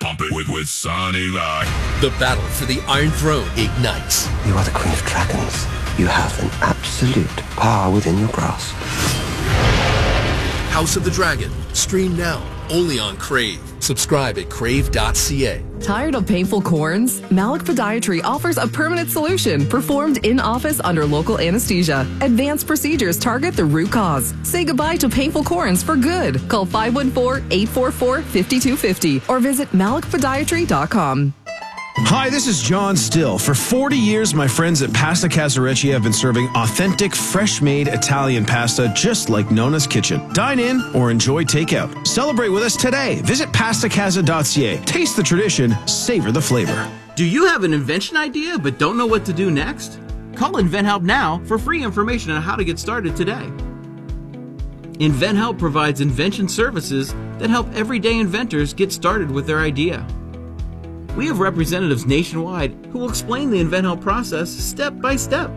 Pump it with Sonny Live. The battle for the Iron Throne ignites. You are the Queen of Dragons. You have an absolute power within your grasp. House of the Dragon. Stream now. Only on Crave. Subscribe at crave.ca. Tired of painful corns? Malik Podiatry offers a permanent solution performed in office under local anesthesia. Advanced procedures target the root cause. Say goodbye to painful corns for good. Call 514-844-5250 or visit malikpodiatry.com. Hi, this is John Still. For 40 years, my friends at Pasta Casarecci have been serving authentic, fresh-made Italian pasta just like Nona's Kitchen. Dine in or enjoy takeout. Celebrate with us today. Visit pastacasa.ca. Taste the tradition, savor the flavor. Do you have an invention idea but don't know what to do next? Call InventHelp now for free information on how to get started today. InventHelp provides invention services that help everyday inventors get started with their idea. We have representatives nationwide who will explain the InventHelp process step by step.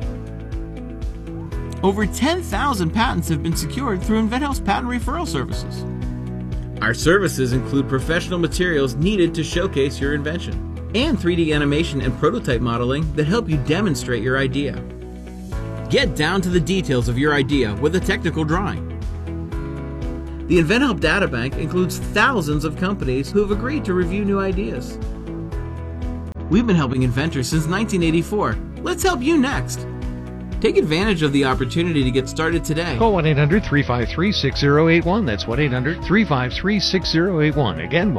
Over 10,000 patents have been secured through InventHelp's patent referral services. Our services include professional materials needed to showcase your invention, and 3D animation and prototype modeling that help you demonstrate your idea. Get down to the details of your idea with a technical drawing. The InventHelp Databank includes thousands of companies who have agreed to review new ideas. We've been helping inventors since 1984. Let's help you next. Take advantage of the opportunity to get started today. Call 1-800-353-6081. That's 1-800-353-6081. Again,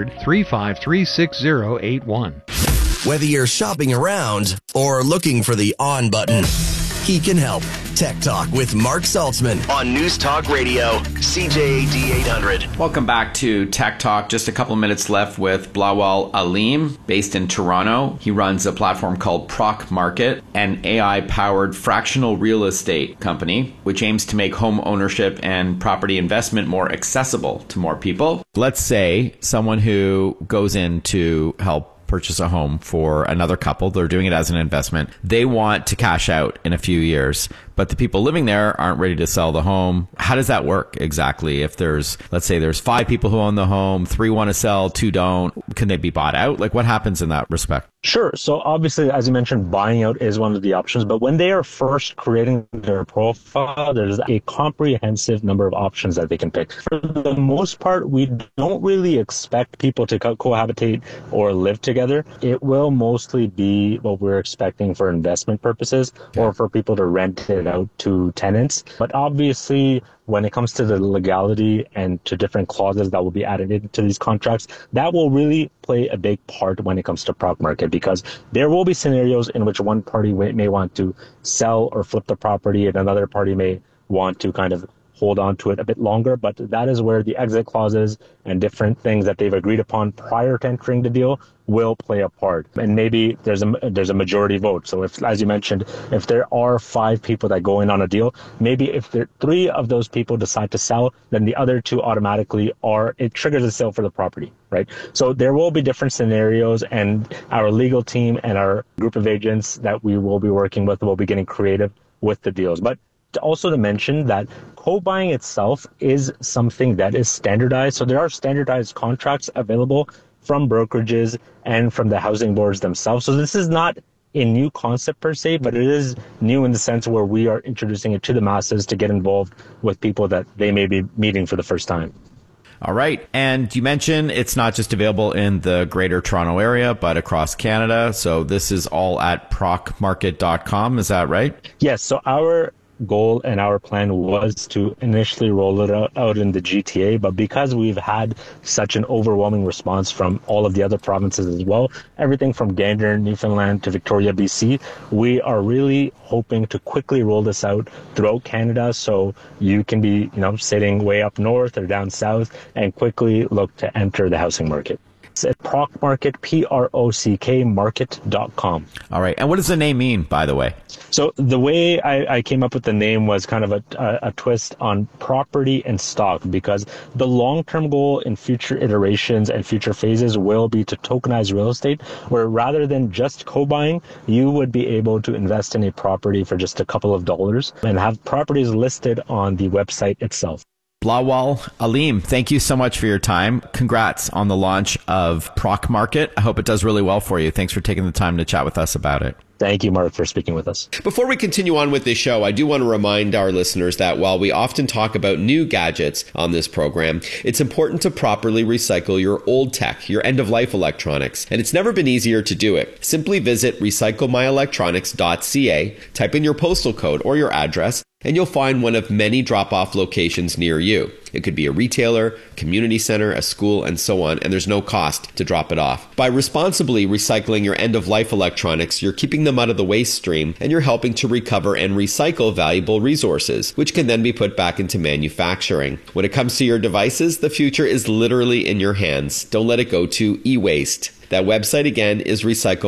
1-800-353-6081. Whether you're shopping around or looking for the on button, he can help. Tech Talk with Mark Saltzman on News Talk Radio, CJAD 800. Welcome back to Tech Talk. Just a couple of minutes left with Blawal Aleem, based in Toronto. He runs a platform called Proc Market, an AI-powered fractional real estate company, which aims to make home ownership and property investment more accessible to more people. Let's say someone who goes in to help purchase a home for another couple. They're doing it as an investment. They want to cash out in a few years, but the people living there aren't ready to sell the home. How does that work exactly? If there's, let's say there's 5 people who own the home, 3 want to sell, 2 don't, can they be bought out? Like, what happens in that respect? Sure. So obviously, as you mentioned, buying out is one of the options. But when they are first creating their profile, there's a comprehensive number of options that they can pick. For the most part, we don't really expect people to cohabitate or live together. It will mostly be what we're expecting for investment purposes or for people to rent it out to tenants. But obviously, when it comes to the legality and to different clauses that will be added into these contracts, that will really play a big part when it comes to Proc Market, because there will be scenarios in which one party may want to sell or flip the property and another party may want to kind of hold on to it a bit longer. But that is where the exit clauses and different things that they've agreed upon prior to entering the deal will play a part. And maybe there's a majority vote. So if, as you mentioned, if there are 5 people that go in on a deal, maybe if 3 of those people decide to sell, then the other 2 automatically it triggers a sale for the property, right? So there will be different scenarios, and our legal team and our group of agents that we will be working with will be getting creative with the deals. But also to mention that co-buying itself is something that is standardized. So there are standardized contracts available from brokerages and from the housing boards themselves. So this is not a new concept per se, but it is new in the sense where we are introducing it to the masses to get involved with people that they may be meeting for the first time. All right. And you mentioned it's not just available in the Greater Toronto area, but across Canada. So this is all at procmarket.com. Is that right? Yes. So our goal and our plan was to initially roll it out in the GTA, but because we've had such an overwhelming response from all of the other provinces as well, everything from Gander, Newfoundland to Victoria, BC, we are really hoping to quickly roll this out throughout Canada, so you can be, sitting way up north or down south and quickly look to enter the housing market. At Proc Market, PROCK market.com. All right. And what does the name mean, by the way? So the way I came up with the name was kind of a twist on property and stock, because the long-term goal in future iterations and future phases will be to tokenize real estate, where rather than just co-buying, you would be able to invest in a property for just a couple of dollars and have properties listed on the website itself. Blawal Alim, thank you so much for your time. Congrats on the launch of Proc Market. I hope it does really well for you. Thanks for taking the time to chat with us about it. Thank you, Mark, for speaking with us. Before we continue on with this show, I do want to remind our listeners that while we often talk about new gadgets on this program, it's important to properly recycle your old tech, your end-of-life electronics, and it's never been easier to do it. Simply visit recyclemyelectronics.ca, type in your postal code or your address, and you'll find one of many drop-off locations near you. It could be a retailer, community center, a school, and so on, and there's no cost to drop it off. By responsibly recycling your end-of-life electronics, you're keeping them out of the waste stream, and you're helping to recover and recycle valuable resources, which can then be put back into manufacturing. When it comes to your devices, the future is literally in your hands. Don't let it go to e-waste. That website again is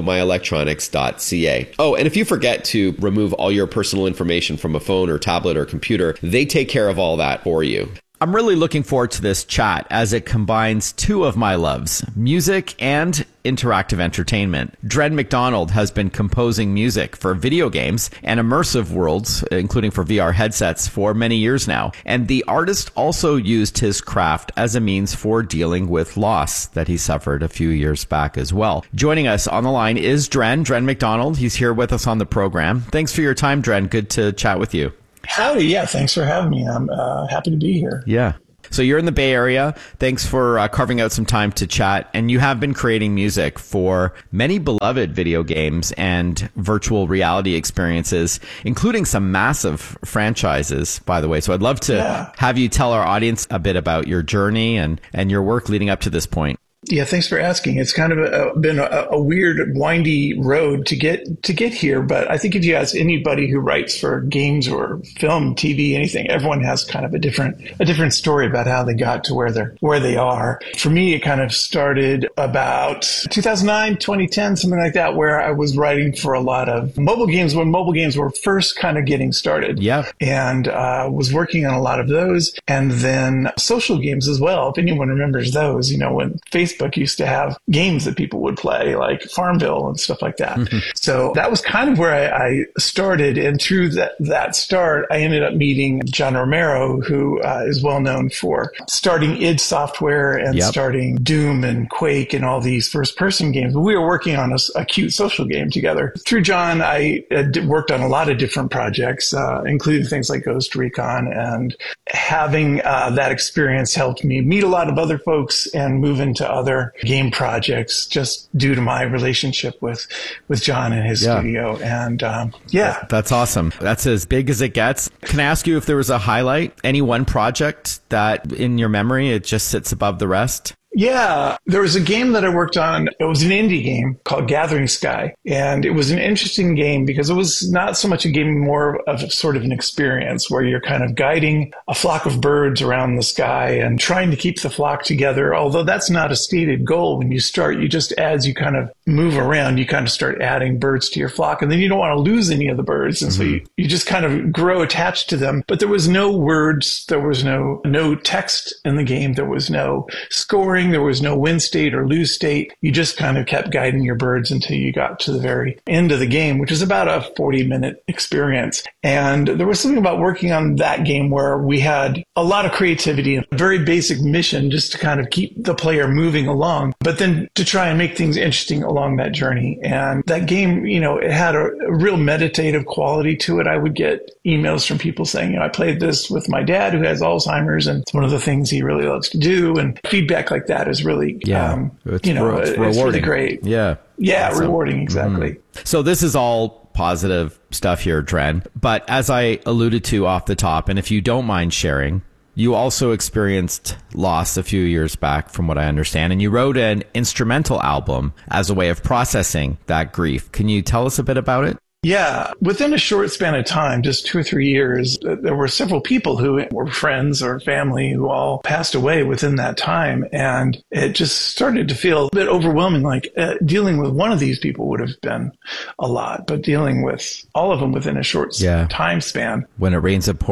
recyclemyelectronics.ca. Oh, and if you forget to remove all your personal information from a phone or tablet or computer, they take care of all that for you. I'm really looking forward to this chat as it combines two of my loves, music and interactive entertainment. Dren McDonald has been composing music for video games and immersive worlds, including for VR headsets, for many years now. And the artist also used his craft as a means for dealing with loss that he suffered a few years back as well. Joining us on the line is Dren McDonald. He's here with us on the program. Thanks for your time, Dren. Good to chat with you. Howdy. Yeah, thanks for having me. I'm happy to be here. Yeah. So you're in the Bay Area. Thanks for carving out some time to chat. And you have been creating music for many beloved video games and virtual reality experiences, including some massive franchises, by the way. So I'd love to have you tell our audience a bit about your journey and your work leading up to this point. Yeah, thanks for asking. It's kind of been a weird, windy road to get here. But I think if you ask anybody who writes for games or film, TV, anything, everyone has kind of a different story about how they got to where they are. For me, it kind of started about 2009, 2010, something like that, where I was writing for a lot of mobile games when mobile games were first kind of getting started. Yeah, and was working on a lot of those, and then social games as well. If anyone remembers those, when Facebook used to have games that people would play, like Farmville and stuff like that. So that was kind of where I started. And through that start, I ended up meeting John Romero, who is well known for starting id Software and starting Doom and Quake and all these first-person games. We were working on a cute social game together. Through John, I worked on a lot of different projects, including things like Ghost Recon. And having that experience helped me meet a lot of other folks and move into other game projects just due to my relationship with John and his studio. And that's awesome. That's as big as it gets. Can I ask you if there was a highlight, any one project that in your memory it just sits above the rest? Yeah, there was a game that I worked on. It was an indie game called Gathering Sky. And it was an interesting game because it was not so much a game, more of sort of an experience where you're kind of guiding a flock of birds around the sky and trying to keep the flock together. Although that's not a stated goal when you start, as you kind of move around, you kind of start adding birds to your flock. And then you don't want to lose any of the birds. And so you just kind of grow attached to them. But there was no words. There was no text in the game. There was no scoring. There was no win state or lose state. You just kind of kept guiding your birds until you got to the very end of the game, which is about a 40-minute experience. And there was something about working on that game where we had a lot of creativity and a very basic mission just to kind of keep the player moving along, but then to try and make things interesting along that journey. And that game, it had a real meditative quality to it. I would get emails from people saying, I played this with my dad who has Alzheimer's, and it's one of the things he really loves to do. And feedback like that is really, it's rewarding. It's really great. Yeah, awesome. Rewarding. Exactly. So this is all positive stuff here, Dren. But as I alluded to off the top, and if you don't mind sharing, you also experienced loss a few years back, from what I understand, and you wrote an instrumental album as a way of processing that grief. Can you tell us a bit about it? Yeah. Within a short span of time, just 2 or 3 years, there were several people who were friends or family who all passed away within that time. And it just started to feel a bit overwhelming. Like dealing with one of these people would have been a lot, but dealing with all of them within a short time span. When it rains, it pours.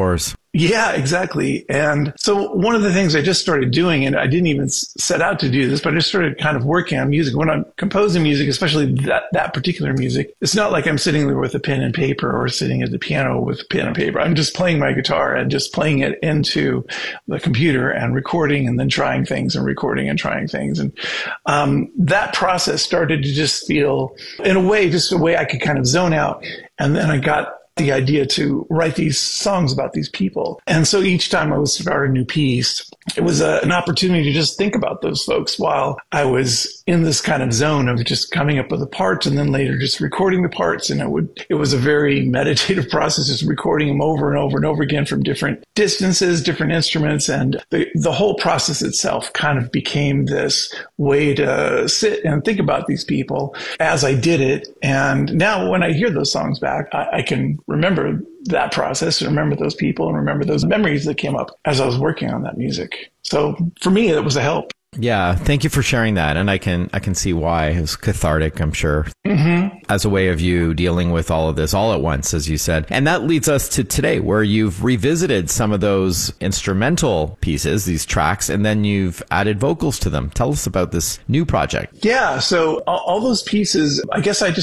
Yeah, exactly. And so one of the things I just started doing, and I didn't even set out to do this, but I just started kind of working on music. When I'm composing music, especially that particular music, it's not like I'm sitting there with a pen and paper or sitting at the piano with a pen and paper. I'm just playing my guitar and just playing it into the computer and recording and then trying things and recording and trying things. And that process started to just feel, in a way, just a way I could kind of zone out. And then I got the idea to write these songs about these people. And so each time I would start a new piece, it was an opportunity to just think about those folks while I was in this kind of zone of just coming up with the parts and then later just recording the parts. And it was a very meditative process, just recording them over and over and over again from different distances, different instruments. And the whole process itself kind of became this way to sit and think about these people as I did it. And now when I hear those songs back, I can remember that process, and remember those people, and remember those memories that came up as I was working on that music. So for me, it was a help. Yeah, thank you for sharing that, and I can see why. It was cathartic, I'm sure, as a way of you dealing with all of this all at once, as you said. And that leads us to today, where you've revisited some of those instrumental pieces, these tracks, and then you've added vocals to them. Tell us about this new project. Yeah, so all those pieces, I guess I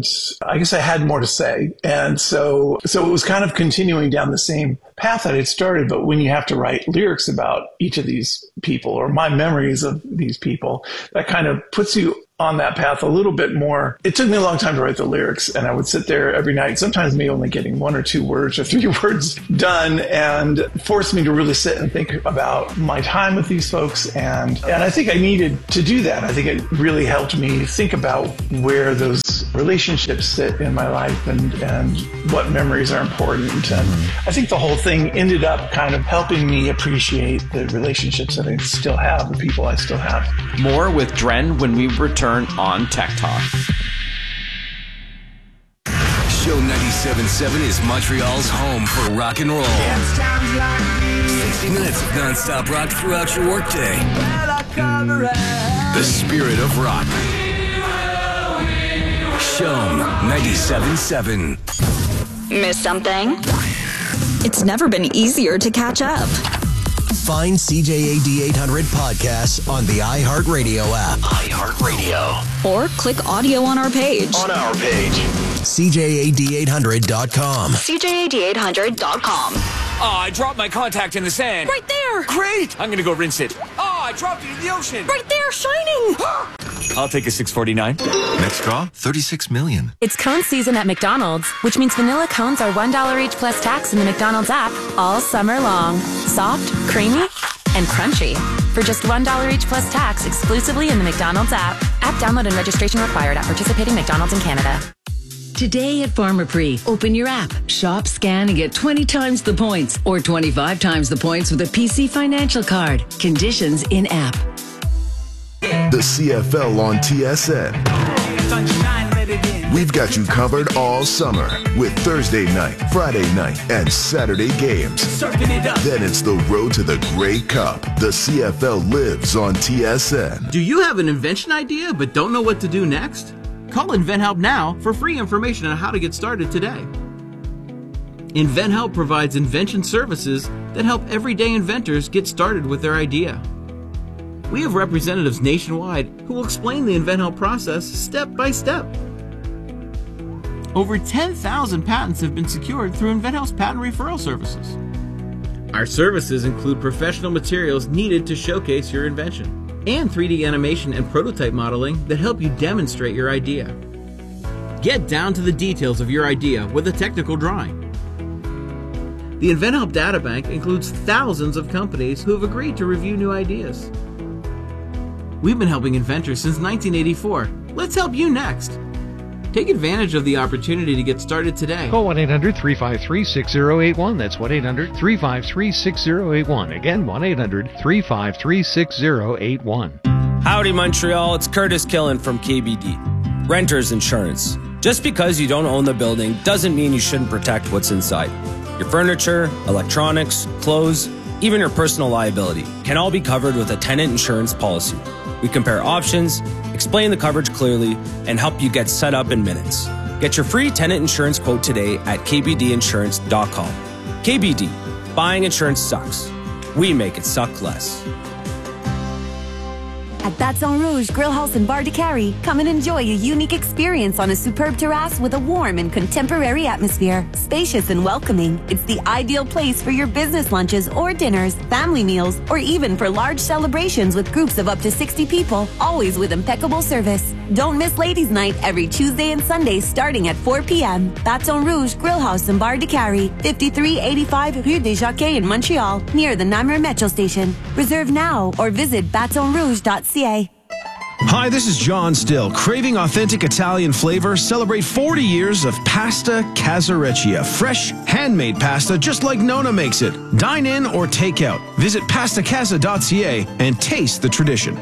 had more to say. And so it was kind of continuing down the same path that I'd started, but when you have to write lyrics about each of these people or my memories of these people, that kind of puts you on that path a little bit more. It took me a long time to write the lyrics, and I would sit there every night, sometimes me only getting 1 or 2 words or 3 words done, and forced me to really sit and think about my time with these folks. And I think I needed to do that. I think it really helped me think about where those relationships sit in my life and what memories are important. And I think the whole thing ended up kind of helping me appreciate the relationships that I still have, the people I still have. More with Dren when we return on Tech Talk. Show 97.7 is Montreal's home for rock and roll. 60 minutes of non-stop rock throughout your workday. The spirit of rock. Show 97.7. Miss something? It's never been easier to catch up. Find CJAD 800 podcasts on the iHeartRadio app. iHeartRadio. Or click audio on our page. On our page. CJAD800.com. CJAD800.com. Oh, I dropped my contact in the sand. Right there. Great. I'm going to go rinse it. Oh, I dropped it in the ocean. Right there, shining. I'll take a $6.49. Next draw, $36 million. It's cone season at McDonald's, which means vanilla cones are $1 each plus tax in the McDonald's app all summer long. Soft, creamy, and crunchy. For just $1 each plus tax exclusively in the McDonald's app. App download and registration required at participating McDonald's in Canada. Today at Pharmaprix, open your app, shop, scan, and get 20 times the points or 25 times the points with a PC Financial Card. Conditions in app. The CFL on TSN. We've got you covered all summer with Thursday night, Friday night, and Saturday games. Then it's the road to the Grey Cup. The CFL lives on TSN. Do you have an invention idea but don't know what to do next? Call InventHelp now for free information on how to get started today. InventHelp provides invention services that help everyday inventors get started with their idea. We have representatives nationwide who will explain the InventHelp process step by step. Over 10,000 patents have been secured through InventHelp's patent referral services. Our services include professional materials needed to showcase your invention, and 3D animation and prototype modeling that help you demonstrate your idea. Get down to the details of your idea with a technical drawing. The InventHelp Databank includes thousands of companies who have agreed to review new ideas. We've been helping inventors since 1984. Let's help you next. Take advantage of the opportunity to get started today. Call 1-800-353-6081. That's 1-800-353-6081. Again, 1-800-353-6081. Howdy, Montreal. It's Curtis Killen from KBD. Renters Insurance. Just because you don't own the building doesn't mean you shouldn't protect what's inside. Your furniture, electronics, clothes, even your personal liability can all be covered with a tenant insurance policy. We compare options, explain the coverage clearly, and help you get set up in minutes. Get your free tenant insurance quote today at kbdinsurance.com. KBD, Buying insurance sucks. We make it suck less. At Baton Rouge Grill House and Bar de Carry, come and enjoy a unique experience on a superb terrace with a warm and contemporary atmosphere. Spacious and welcoming, it's the ideal place for your business lunches or dinners, family meals, or even for large celebrations with groups of up to 60 people, always with impeccable service. Don't miss Ladies' Night every Tuesday and Sunday starting at 4 p.m. Baton Rouge Grill House and Bar de Carry, 5385 Rue des Jacquets in Montreal, near the Namur Metro Station. Reserve now or visit batonrouge.ca. Hi, this is John Still. Craving authentic Italian flavor? Celebrate 40 years of Pasta Casareccia. Fresh, handmade pasta just like Nona makes it. Dine in or take out. Visit pastacasa.ca and taste the tradition.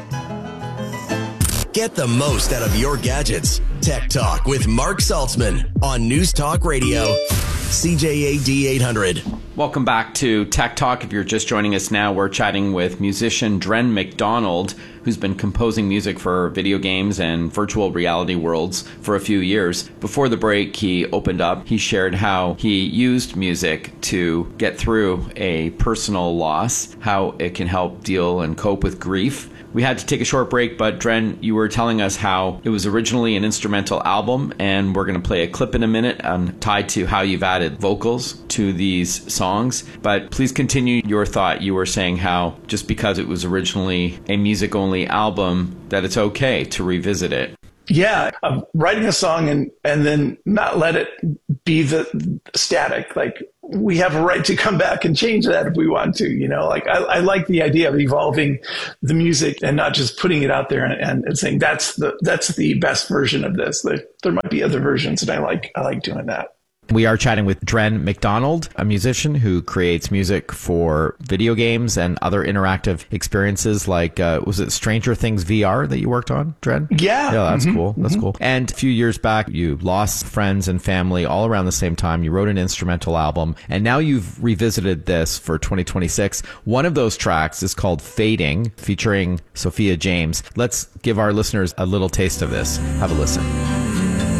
Get the most out of your gadgets. Tech Talk with Mark Saltzman on News Talk Radio, CJAD 800. Welcome back to Tech Talk. If you're just joining us now, we're chatting with musician Dren McDonald, who's been composing music for video games and virtual reality worlds for a few years. Before the break, he opened up. He shared how he used music to get through a personal loss, how it can help deal and cope with grief. We had to take a short break, but Dren, you were telling us how it was originally an instrumental album, and we're going to play a clip in a minute tied to how you've added vocals to these songs. But please continue your thought. You were saying how just because it was originally a music-only album, that it's okay to revisit it. Yeah, writing a song and then not let it be the static. Like, we have a right to come back and change that if we want to, you know, like I like the idea of evolving the music and not just putting it out there and saying that's the best version of this. There might be other versions, and I like doing that. We are chatting with Dren McDonald, a musician who creates music for video games and other interactive experiences like, was it Stranger Things VR that you worked on, Dren? Yeah. Yeah, that's cool. That's cool. And a few years back, you lost friends and family all around the same time. You wrote an instrumental album, and now you've revisited this for 2026. One of those tracks is called Fading, featuring Sophia James. Let's give our listeners a little taste of this. Have a listen.